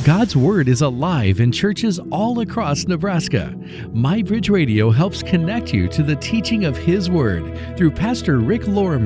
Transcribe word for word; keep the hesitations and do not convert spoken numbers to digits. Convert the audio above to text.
God's Word is alive in churches all across Nebraska. My Bridge Radio helps connect you to the teaching of His Word through Pastor Rick Lorimer